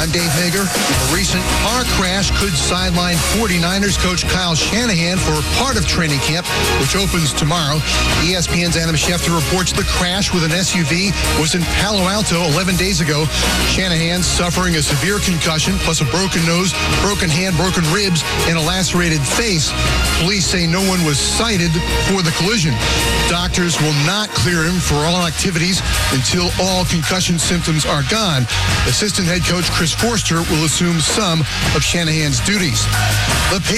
I'm Dave Hager. A recent car crash could sideline 49ers coach Kyle Shanahan for part of training camp, which opens tomorrow. ESPN's Adam Schefter reports the crash with an SUV was in Palo Alto 11 days ago. Shanahan suffering a severe concussion, plus a broken nose, broken hand, broken ribs, and a lacerated face. Police say no one was cited for the collision. Doctors will not clear him for all activities until all concussion symptoms are gone. Assistant head coach Chris Forster will assume some of Shanahan's duties. The